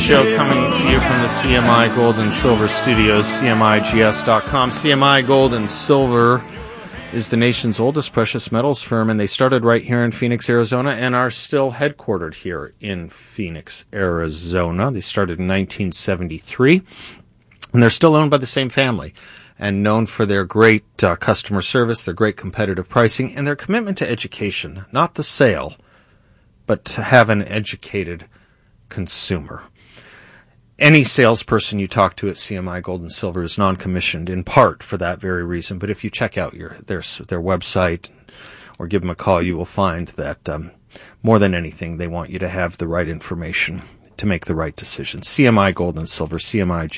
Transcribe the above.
show coming to you from the CMI Gold and Silver Studios, CMIGS.com. CMI Gold and Silver is the nation's oldest precious metals firm, and they started right here in Phoenix, Arizona, and are still headquartered here in Phoenix, Arizona. They started in 1973, and they're still owned by the same family and known for their great customer service, their great competitive pricing, and their commitment to education, not the sale, but to have an educated consumer. Any salesperson you talk to at CMI Gold and Silver is non-commissioned, in part for that very reason. But if you check out their website or give them a call, you will find that more than anything, they want you to have the right information to make the right decision. CMI Gold and Silver, CMI